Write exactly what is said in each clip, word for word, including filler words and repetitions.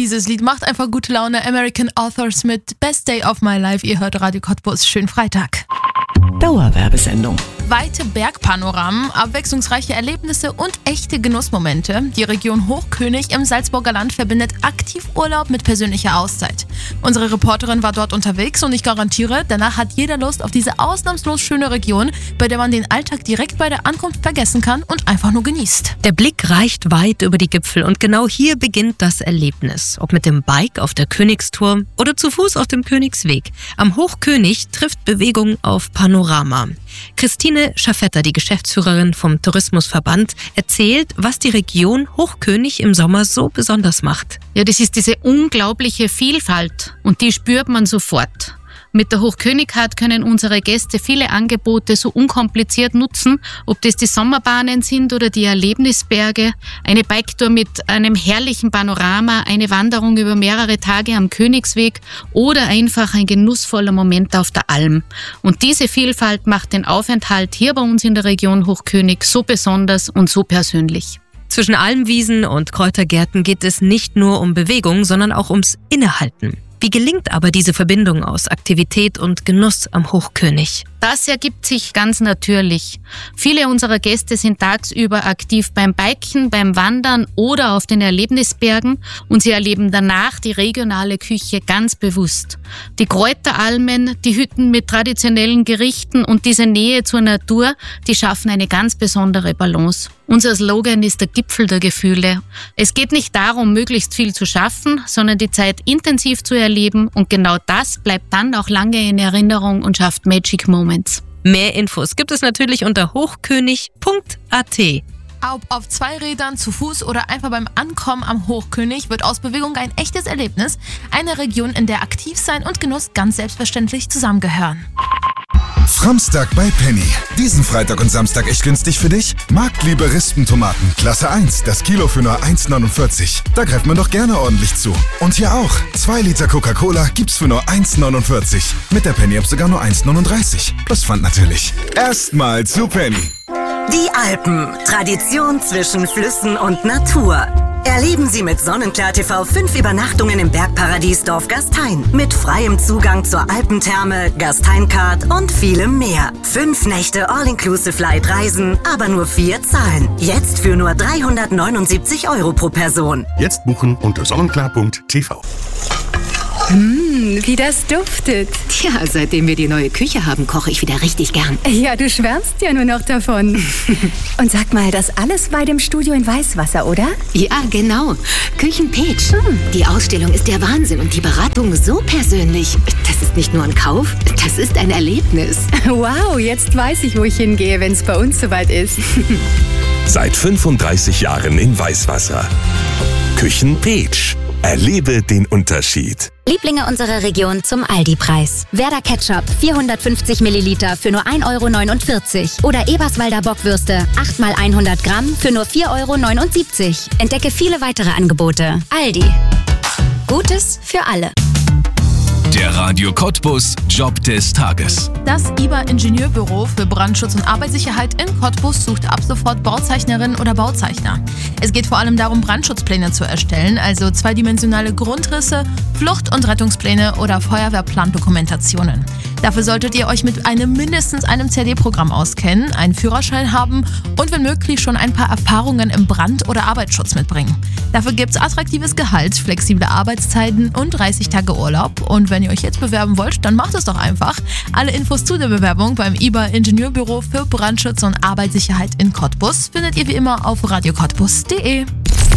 Dieses Lied macht einfach gute Laune. American Authors mit Best Day of My Life. Ihr hört Radio Cottbus. Schönen Freitag. Dauerwerbesendung. Weite Bergpanoramen, abwechslungsreiche Erlebnisse und echte Genussmomente. Die Region Hochkönig im Salzburger Land verbindet Aktivurlaub mit persönlicher Auszeit. Unsere Reporterin war dort unterwegs und ich garantiere, danach hat jeder Lust auf diese ausnahmslos schöne Region, bei der man den Alltag direkt bei der Ankunft vergessen kann und einfach nur genießt. Der Blick reicht weit über die Gipfel und genau hier beginnt das Erlebnis. Ob mit dem Bike auf der Königstour oder zu Fuß auf dem Königsweg. Am Hochkönig trifft Bewegung auf Panorama. Christine Schaffetter, die Geschäftsführerin vom Tourismusverband, erzählt, was die Region Hochkönig im Sommer so besonders macht. Ja, das ist diese unglaubliche Vielfalt und die spürt man sofort. Mit der Hochkönig-Card können unsere Gäste viele Angebote so unkompliziert nutzen, ob das die Sommerbahnen sind oder die Erlebnisberge, eine Biketour mit einem herrlichen Panorama, eine Wanderung über mehrere Tage am Königsweg oder einfach ein genussvoller Moment auf der Alm. Und diese Vielfalt macht den Aufenthalt hier bei uns in der Region Hochkönig so besonders und so persönlich. Zwischen Almwiesen und Kräutergärten geht es nicht nur um Bewegung, sondern auch ums Innehalten. Wie gelingt aber diese Verbindung aus Aktivität und Genuss am Hochkönig? Das ergibt sich ganz natürlich. Viele unserer Gäste sind tagsüber aktiv beim Biken, beim Wandern oder auf den Erlebnisbergen und sie erleben danach die regionale Küche ganz bewusst. Die Kräuteralmen, die Hütten mit traditionellen Gerichten und diese Nähe zur Natur, die schaffen eine ganz besondere Balance. Unser Slogan ist der Gipfel der Gefühle. Es geht nicht darum, möglichst viel zu schaffen, sondern die Zeit intensiv zu erleben und genau das bleibt dann auch lange in Erinnerung und schafft Magic Moments. Mehr Infos gibt es natürlich unter hochkönig punkt a t. Ob auf zwei Rädern, zu Fuß oder einfach beim Ankommen am Hochkönig wird aus Bewegung ein echtes Erlebnis. Eine Region, in der Aktivsein und Genuss ganz selbstverständlich zusammengehören. Framstag bei Penny. Diesen Freitag und Samstag echt günstig für dich? Marktliebe Rispentomaten, Klasse eins, das Kilo für nur eins neunundvierzig. Da greift man doch gerne ordentlich zu. Und hier auch. zwei Liter Coca-Cola gibt's für nur eins neunundvierzig. Mit der Penny-App sogar nur eins neununddreißig. Plus Pfand natürlich. Erstmal zu Penny. Die Alpen. Tradition zwischen Flüssen und Natur. Erleben Sie mit Sonnenklar T V fünf Übernachtungen im Bergparadies Dorf Gastein. Mit freiem Zugang zur Alpentherme, Gastein-Card und vielem mehr. Fünf Nächte All-Inclusive-Light-Reisen, aber nur vier Zahlen. Jetzt für nur dreihundertneunundsiebzig Euro pro Person. Jetzt buchen unter sonnenklar punkt t v. Mmh, wie das duftet. Tja, seitdem wir die neue Küche haben, koche ich wieder richtig gern. Ja, du schwärmst ja nur noch davon. Und sag mal, das alles bei dem Studio in Weißwasser, oder? Ja, genau. Küchenpeach. Hm. Die Ausstellung ist der Wahnsinn und die Beratung so persönlich. Das ist nicht nur ein Kauf, das ist ein Erlebnis. Wow, jetzt weiß ich, wo ich hingehe, wenn es bei uns soweit ist. Seit fünfunddreißig Jahren in Weißwasser. Küchenpeach. Erlebe den Unterschied. Lieblinge unserer Region zum Aldi-Preis. Werder Ketchup vierhundertfünfzig Milliliter für nur ein Euro neunundvierzig. Oder Eberswalder Bockwürste acht mal hundert Gramm für nur vier Euro neunundsiebzig. Entdecke viele weitere Angebote. Aldi. Gutes für alle. Der Radio Cottbus Job des Tages. Das I B A Ingenieurbüro für Brandschutz und Arbeitssicherheit in Cottbus sucht ab sofort Bauzeichnerin oder Bauzeichner. Es geht vor allem darum, Brandschutzpläne zu erstellen, also zweidimensionale Grundrisse, Flucht- und Rettungspläne oder Feuerwehrplandokumentationen. Dafür solltet ihr euch mit einem mindestens einem C A D-Programm auskennen, einen Führerschein haben und wenn möglich schon ein paar Erfahrungen im Brand- oder Arbeitsschutz mitbringen. Dafür gibt's attraktives Gehalt, flexible Arbeitszeiten und dreißig Tage Urlaub. Und wenn ihr euch jetzt bewerben wollt, dann macht es doch einfach. Alle Infos zu der Bewerbung beim I B A Ingenieurbüro für Brandschutz und Arbeitssicherheit in Cottbus findet ihr wie immer auf radio cottbus punkt de.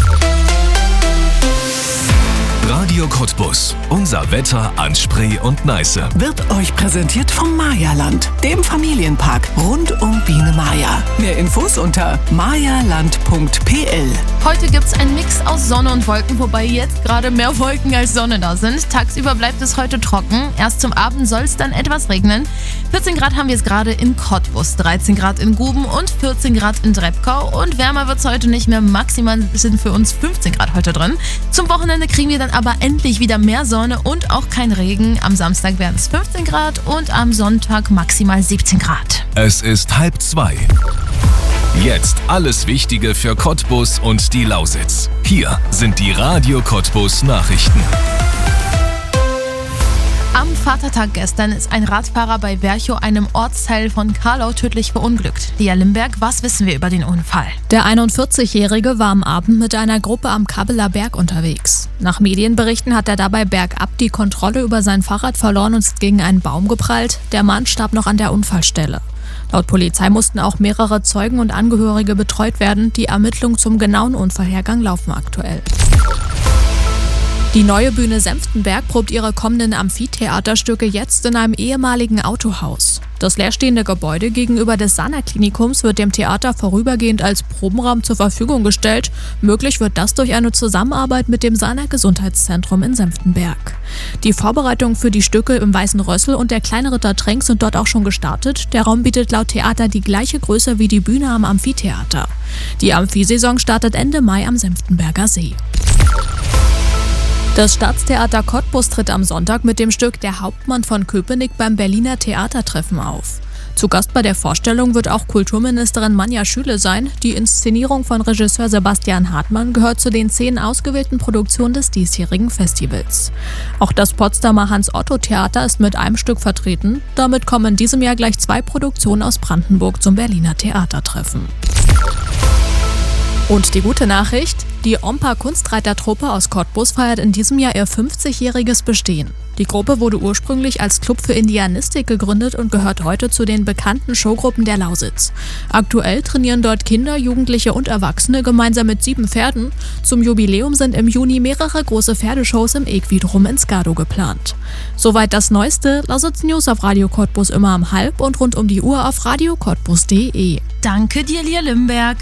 Radio Cottbus. Unser Wetter an Spree und Neiße. Wird euch präsentiert vom Mayaland, dem Familienpark rund um Biene Maya. Mehr Infos unter mayaland punkt p l. Heute gibt's einen Mix aus Sonne und Wolken, wobei jetzt gerade mehr Wolken als Sonne da sind. Tagsüber bleibt es heute trocken. Erst zum Abend soll es dann etwas regnen. vierzehn Grad haben wir es gerade in Cottbus, dreizehn Grad in Guben und vierzehn Grad in Drebkau. Und wärmer wird's heute nicht mehr. Maximal sind für uns fünfzehn Grad heute drin. Zum Wochenende kriegen wir dann aber endlich wieder mehr Sonne und auch kein Regen. Am Samstag werden es fünfzehn Grad und am Sonntag maximal siebzehn Grad. Es ist halb zwei. Jetzt alles Wichtige für Cottbus und die Lausitz. Hier sind die Radio Cottbus Nachrichten. Am Vatertag gestern ist ein Radfahrer bei Werchow, einem Ortsteil von Karlau, tödlich verunglückt. Lia Limberg, was wissen wir über den Unfall? Der einundvierzigjährige war am Abend mit einer Gruppe am Kabbeler Berg unterwegs. Nach Medienberichten hat er dabei bergab die Kontrolle über sein Fahrrad verloren und ist gegen einen Baum geprallt. Der Mann starb noch an der Unfallstelle. Laut Polizei mussten auch mehrere Zeugen und Angehörige betreut werden. Die Ermittlungen zum genauen Unfallhergang laufen aktuell. Die neue Bühne Senftenberg probt ihre kommenden Amphitheaterstücke jetzt in einem ehemaligen Autohaus. Das leerstehende Gebäude gegenüber des Sana-Klinikums wird dem Theater vorübergehend als Probenraum zur Verfügung gestellt. Möglich wird das durch eine Zusammenarbeit mit dem Sana-Gesundheitszentrum in Senftenberg. Die Vorbereitungen für die Stücke im Weißen Rössel und der kleine Ritter Trenck sind dort auch schon gestartet. Der Raum bietet laut Theater die gleiche Größe wie die Bühne am Amphitheater. Die Amphisaison startet Ende Mai am Senftenberger See. Das Staatstheater Cottbus tritt am Sonntag mit dem Stück Der Hauptmann von Köpenick beim Berliner Theatertreffen auf. Zu Gast bei der Vorstellung wird auch Kulturministerin Manja Schüle sein. Die Inszenierung von Regisseur Sebastian Hartmann gehört zu den zehn ausgewählten Produktionen des diesjährigen Festivals. Auch das Potsdamer Hans-Otto-Theater ist mit einem Stück vertreten. Damit kommen in diesem Jahr gleich zwei Produktionen aus Brandenburg zum Berliner Theatertreffen. Und die gute Nachricht: Die Ompa Kunstreitertruppe aus Cottbus feiert in diesem Jahr ihr fünfzigjähriges Bestehen. Die Gruppe wurde ursprünglich als Club für Indianistik gegründet und gehört heute zu den bekannten Showgruppen der Lausitz. Aktuell trainieren dort Kinder, Jugendliche und Erwachsene gemeinsam mit sieben Pferden. Zum Jubiläum sind im Juni mehrere große Pferdeshows im Equidrum in Skado geplant. Soweit das Neueste. Lausitz News auf Radio Cottbus immer um halb und rund um die Uhr auf radio cottbus punkt de. Danke dir, Lia Limberg.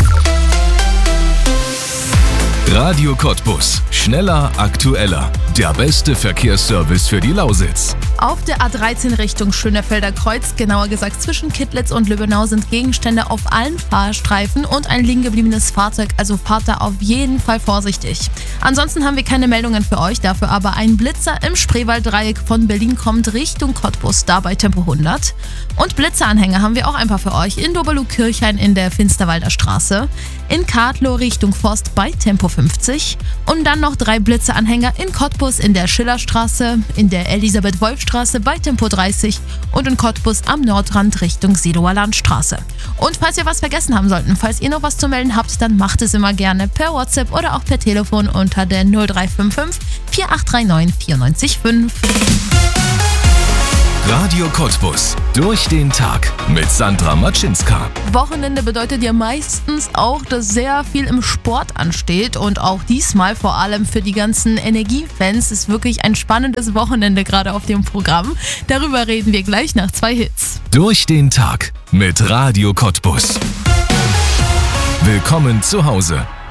Radio Cottbus. Schneller, aktueller. Der beste Verkehrsservice für die Lausitz. Auf der A dreizehn Richtung Schönefelder Kreuz, genauer gesagt zwischen Kittlitz und Lübbenau, sind Gegenstände auf allen Fahrstreifen und ein liegen gebliebenes Fahrzeug, also fahrt da auf jeden Fall vorsichtig. Ansonsten haben wir keine Meldungen für euch, dafür aber ein Blitzer im Spreewalddreieck von Berlin kommt Richtung Cottbus, da bei Tempo hundert. Und Blitzeranhänger haben wir auch ein paar für euch in Doberlu-Kirchhain in der Finsterwalder Straße, in Kadlow Richtung Forst bei Tempo fünfzig und dann noch drei Blitzeranhänger in Cottbus in der Schillerstraße, in der Elisabeth-Wolf-Straße bei Tempo dreißig und in Cottbus am Nordrand Richtung Seelower Landstraße. Und falls wir was vergessen haben sollten, falls ihr noch was zu melden habt, dann macht es immer gerne per WhatsApp oder auch per Telefon unter der null drei fünf fünf vier acht drei neun vier neun fünf. Radio Cottbus. Durch den Tag mit Sandra Matschinska. Wochenende bedeutet ja meistens auch, dass sehr viel im Sport ansteht und auch diesmal vor allem für die ganzen Energiefans ist wirklich ein spannendes Wochenende gerade auf dem Programm. Darüber reden wir gleich nach zwei Hits. Durch den Tag mit Radio Cottbus. Willkommen zu Hause.